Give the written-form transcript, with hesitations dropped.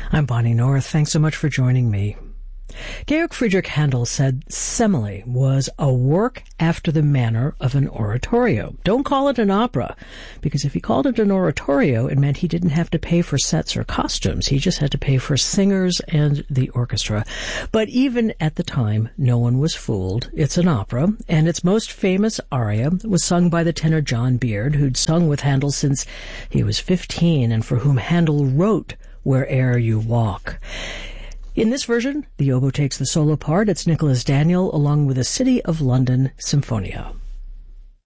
I'm Bonnie North. Thanks so much for joining me. Georg Friedrich Handel said Semele was a work after the manner of an oratorio. Don't call it an opera, because if he called it an oratorio, it meant he didn't have to pay for sets or costumes. He just had to pay for singers and the orchestra. But even at the time, no one was fooled. It's an opera, and its most famous aria was sung by the tenor John Beard, who'd sung with Handel since he was 15, and for whom Handel wrote Where'er You Walk. In this version, the oboe takes the solo part. It's Nicholas Daniel along with the City of London Symphonia.